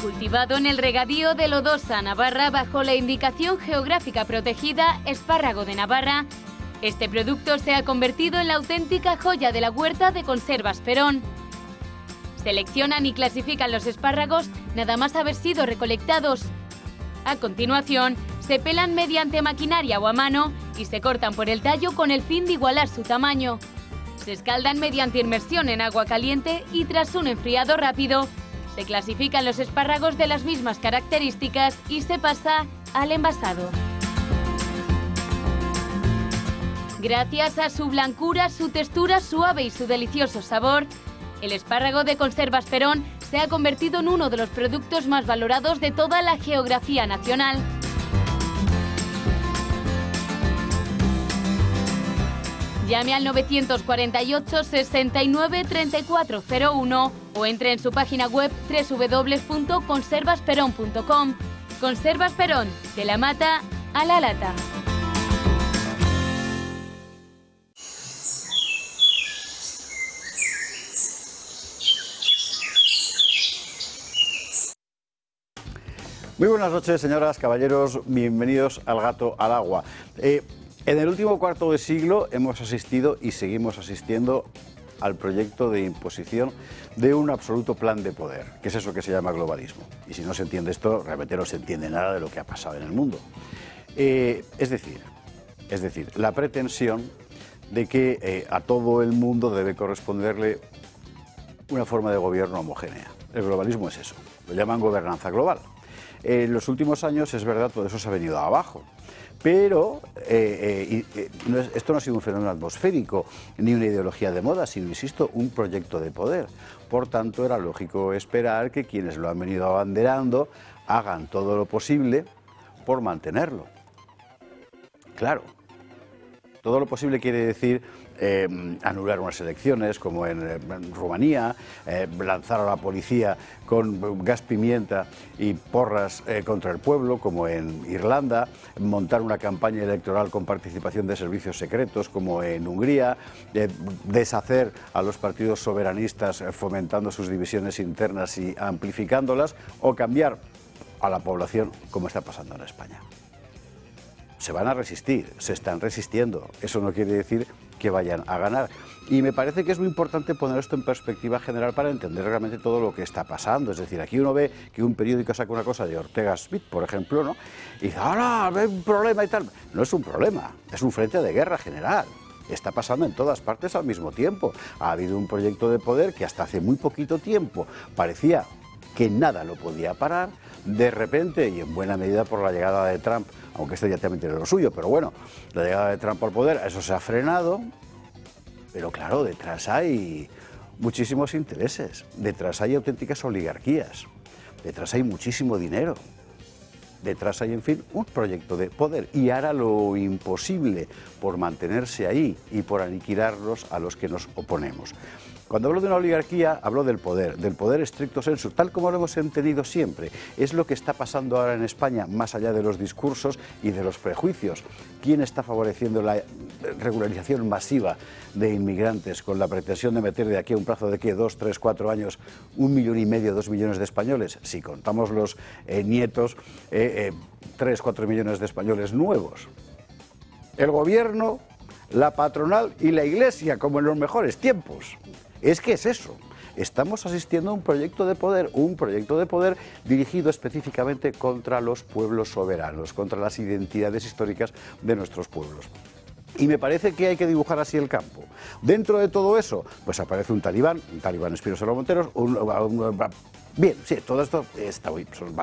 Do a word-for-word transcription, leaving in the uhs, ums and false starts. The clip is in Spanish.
Cultivado en el regadío de Lodosa, Navarra, bajo la indicación geográfica protegida Espárrago de Navarra, este producto se ha convertido en la auténtica joya de la huerta de Conservas Perón. Seleccionan y clasifican los espárragos nada más haber sido recolectados. A continuación, se pelan mediante maquinaria o a mano y se cortan por el tallo con el fin de igualar su tamaño. Se escaldan mediante inmersión en agua caliente y tras un enfriado rápido, se clasifican los espárragos de las mismas características y se pasa al envasado. Gracias a su blancura, su textura suave y su delicioso sabor, el espárrago de Conservas Perón se ha convertido en uno de los productos más valorados de toda la geografía nacional. Llame al novecientos cuarenta y ocho, sesenta y nueve, treinta y cuatro cero uno o entre en su página web doble u doble u doble u punto conservas perón punto com. Conservas Perón, de la mata a la lata. Muy buenas noches, señoras, caballeros, bienvenidos al Gato al Agua. Eh, en el último cuarto de siglo hemos asistido y seguimos asistiendo al proyecto de imposición de un absoluto plan de poder, que es eso que se llama globalismo. Y si no se entiende esto, realmente no se entiende nada de lo que ha pasado en el mundo. Eh, es decir, es decir, la pretensión de que eh, a todo el mundo debe corresponderle una forma de gobierno homogénea. El globalismo es eso, lo llaman gobernanza global. En los últimos años, es verdad, todo eso se ha venido abajo, pero eh, eh, eh, no es, esto no ha sido un fenómeno atmosférico ni una ideología de moda, sino, insisto, un proyecto de poder. Por tanto, era lógico esperar que quienes lo han venido abanderando hagan todo lo posible por mantenerlo. Claro, todo lo posible quiere decir Eh, anular unas elecciones, como en, en Rumanía, eh, lanzar a la policía con gas pimienta y porras eh, contra el pueblo, como en Irlanda, montar una campaña electoral con participación de servicios secretos, como en Hungría, eh, deshacer a los partidos soberanistas eh, fomentando sus divisiones internas y amplificándolas, o cambiar a la población, como está pasando en España. Se van a resistir, se están resistiendo. Eso no quiere decir que vayan a ganar. Y me parece que es muy importante poner esto en perspectiva general para entender realmente todo lo que está pasando. Es decir, aquí uno ve que un periódico saca una cosa de Ortega Smith, por ejemplo, ¿no? Y dice, ¡ah, no, hay un problema y tal! No es un problema, es un frente de guerra general. Está pasando en todas partes al mismo tiempo. Ha habido un proyecto de poder que hasta hace muy poquito tiempo parecía que nada lo podía parar. De repente, y en buena medida por la llegada de Trump, aunque este ya también tiene lo suyo, pero bueno, la llegada de Trump al poder, eso se ha frenado, pero claro, detrás hay muchísimos intereses, detrás hay auténticas oligarquías, detrás hay muchísimo dinero, detrás hay, en fin, un proyecto de poder, y hará lo imposible por mantenerse ahí y por aniquilarlos a los que nos oponemos. Cuando hablo de una oligarquía, hablo del poder, del poder estricto sensu, tal como lo hemos entendido siempre. Es lo que está pasando ahora en España, más allá de los discursos y de los prejuicios. ¿Quién está favoreciendo la regularización masiva de inmigrantes con la pretensión de meter de aquí a un plazo de, ¿qué?, dos, tres, cuatro años, un millón y medio, dos millones de españoles? Si contamos los eh, nietos, eh, eh, tres, cuatro millones de españoles nuevos. El gobierno, la patronal y la Iglesia, como en los mejores tiempos. Es que es eso, estamos asistiendo a un proyecto de poder, un proyecto de poder dirigido específicamente contra los pueblos soberanos, contra las identidades históricas de nuestros pueblos. Y me parece que hay que dibujar así el campo. Dentro de todo eso, pues aparece un talibán, un talibán Espinosa Monteros, un, un, un, bien, sí, todo esto está, son